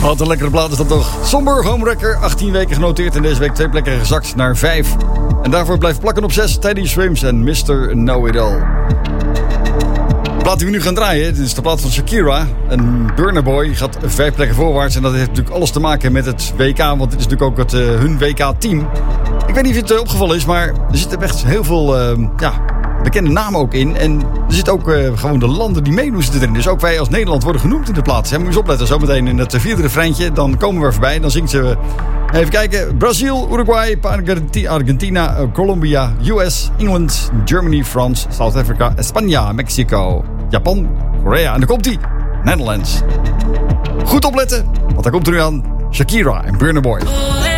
Wat een lekkere plaat is dat toch. Somber Homewrecker, 18 weken genoteerd en deze week 2 plekken gezakt naar 5. En daarvoor blijft plakken op 6 Teddy Swims en Mr. Know-It-All. De plaat die we nu gaan draaien, dit is de plaat van Shakira. En Burna Boy gaat 5 plekken voorwaarts. En dat heeft natuurlijk alles te maken met het WK, want dit is natuurlijk ook hun WK-team. Ik weet niet of het opgevallen is, maar er zitten echt heel veel bekende namen ook in. En er zitten ook gewoon de landen die meedoen zitten erin. Dus ook wij als Nederland worden genoemd in de plaats. Moet je eens opletten, zometeen in het 4e refreintje. Dan komen we er voorbij. Dan zingt ze, even kijken, Brazil, Uruguay, Argentina, Colombia, US, England, Germany, France, South Africa, Spanje, Mexico, Japan, Korea. En dan komt die, Netherlands. Goed opletten, want daar komt er nu aan Shakira en Burna Boy.